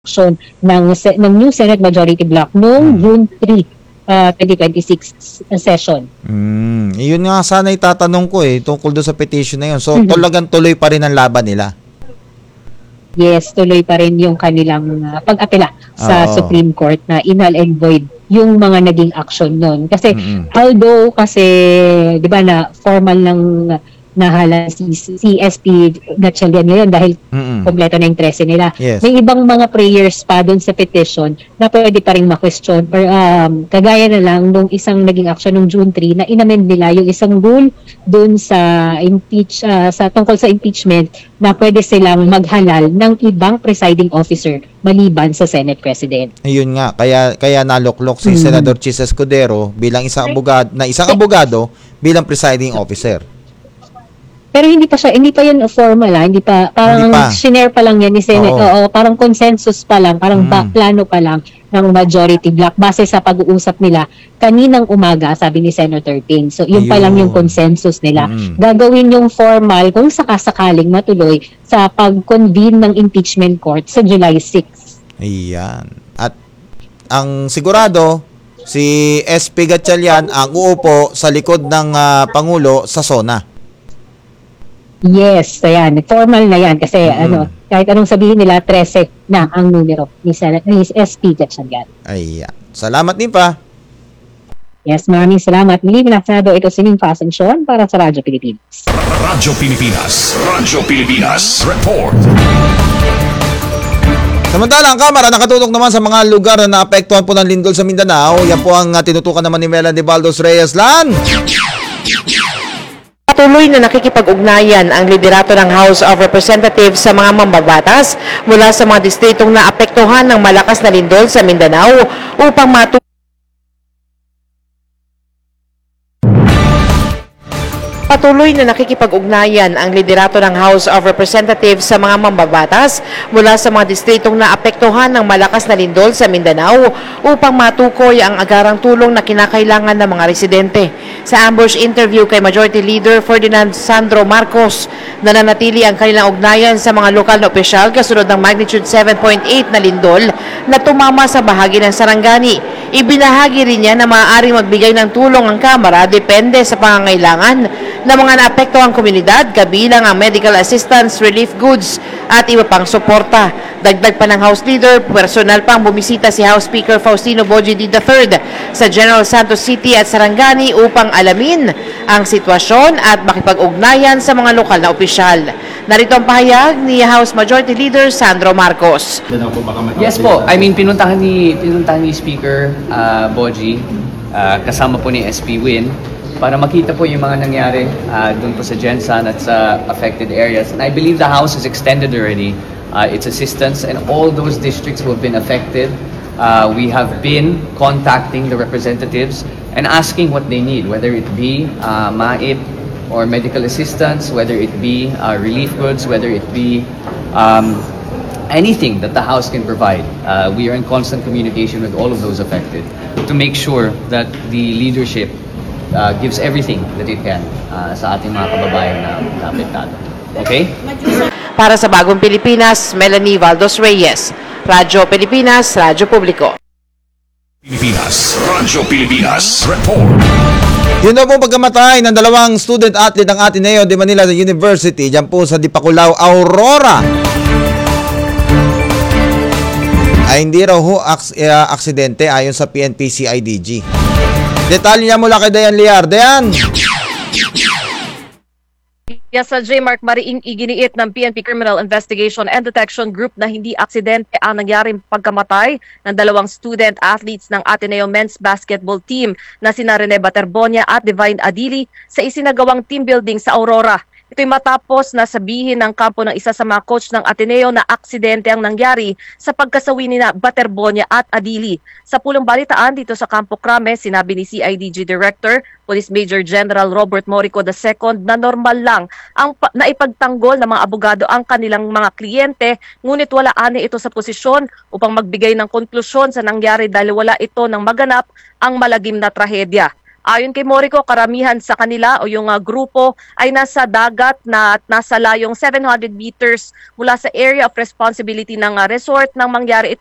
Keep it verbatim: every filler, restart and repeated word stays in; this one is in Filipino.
action ng, se- ng new Senate Majority Block noong June third, uh, twenty twenty-six session. Mm, yun nga sana itatanong ko eh, tungkol doon sa petition na yun. So, Mhm. talagang tuloy pa rin ang laban nila. Yes, tuloy pa rin yung kanilang uh, pag-apela sa Oo. Supreme Court na inal and void yung mga naging action nun. Kasi Mm-mm. although kasi, di ba na formal ng nahala si, si S P Gatchalian ngayon dahil Mm-mm. kompleto na yung trese nila. Yes. May ibang mga prayers pa doon sa petition na pwede pa rin ma-question. Or, um, kagaya na lang nung isang naging action nung June third na inamend nila yung isang rule doon sa impeach uh, sa tungkol sa impeachment na pwede silang maghalal ng ibang presiding officer maliban sa Senate President. Ayun nga, kaya kaya naluklok si Mm. Senador Chis Escudero bilang isang abogado na isang abogado bilang presiding officer. Pero hindi pa siya, hindi pa yun formal ah, hindi pa, parang Hindi pa. shinare pa lang yan ni Senate, Oo. oo, parang consensus pa lang, parang Mm. ba, plano pa lang ng majority block base sa pag-uusap nila kaninang umaga, sabi ni Senator Ping. So, yun pa lang yung Ayun. consensus nila. Mm. Gagawin yung formal kung sakasakaling matuloy sa pag-convene ng impeachment court sa July sixth. Ayan. At ang sigurado, si S P Gatchalian ang uupo sa likod ng ah, Pangulo sa SONA. Yes, ayan. Formal na yan kasi Mm. ano, kahit anong sabihin nila, thirteen na ang numero ni, Senate, ni S P Gatchalian. Ayan. Salamat din pa. Yes, maraming salamat. Muli pinasado ito si Ning Pasensyon para sa Radyo Pilipinas. Radyo Pilipinas. Radyo Pilipinas. Report. Samantala, ang Kamara nakatutok naman sa mga lugar na naapektuhan po ng lindol sa Mindanao. Yan po ang uh, tinutukan naman ni Melanie Baldos Reyes Lan. Patuloy na nakikipag-ugnayan ang liderato ng House of Representatives sa mga mambabatas mula sa mga distritong naapektuhan ng malakas na lindol sa Mindanao upang matu Patuloy na nakikipag-ugnayan ang liderato ng House of Representatives sa mga mambabatas mula sa mga distritong naapektuhan ng malakas na lindol sa Mindanao upang matukoy ang agarang tulong na kinakailangan ng mga residente. Sa ambush interview kay Majority Leader Ferdinand Sandro Marcos, nananatili ang kanilang ugnayan sa mga lokal na opisyal kasunod ng magnitude seven point eight na lindol na tumama sa bahagi ng Sarangani. Ibinahagi rin niya na maaaring magbigay ng tulong ang Kamara depende sa pangangailangan ng mga naapektuhang komunidad, kabilang ang medical assistance, relief goods at iba pang suporta. Dagdag pa ng House Leader, personal pang bumisita si House Speaker Faustino Boji the third sa General Santos City at Sarangani upang alamin ang sitwasyon at makipag-ugnayan sa mga lokal na opisyal. Narito ang pahayag ni House Majority Leader Sandro Marcos. Yes po, I mean pinuntahan ni pinuntahan ni Speaker uh, Boji uh, kasama po ni S P Win para makita po yung mga nangyari uh, doon po sa Gensan at sa affected areas. And I believe the House has extended already uh, its assistance and all those districts who have been affected. Uh, we have been contacting the representatives and asking what they need, whether it be uh, MAIP or medical assistance, whether it be uh, relief goods, whether it be um, anything that the House can provide. Uh, we are in constant communication with all of those affected to make sure that the leadership uh, gives everything that it can uh, sa ating mga kababayan na naapektado. Okay? Para sa Bagong Pilipinas, Melanie Baldos Reyes, Radyo Pilipinas, Radyo Publiko. Pilipinas. Radyo Pilipinas. Report. Yun daw po pagkamatay ng dalawang student athlete ng Ateneo de Manila University dyan po sa Dipakulaw, Aurora. Ay hindi raw ho aks- uh, aksidente ayon sa P N P C I D G. Detalye niya mula kay Dayan Liar. Dayan! Yes, sa J-Mark Mariing iginiit ng P N P Criminal Investigation and Detection Group na hindi aksidente ang nangyaring pagkamatay ng dalawang student athletes ng Ateneo Men's Basketball Team na sina Rene Baterbonia at Divine Adili sa isinagawang team building sa Aurora. Ito'y matapos na sabihin ng kampo ng isa sa mga coach ng Ateneo na aksidente ang nangyari sa pagkasawi ni na Baterbonia at Adili. Sa pulong balitaan dito sa Campo Crame, sinabi ni C I D G Director, Police Major General Robert Morico the second na normal lang ang naipagtanggol ng mga abogado ang kanilang mga kliyente, ngunit wala ani ito sa posisyon upang magbigay ng konklusyon sa nangyari dahil wala ito nang maganap ang malagim na trahedya. Ayon kay Morico, karamihan sa kanila o yung uh, grupo ay nasa dagat na at nasa layong seven hundred meters mula sa area of responsibility ng uh, resort nang mangyari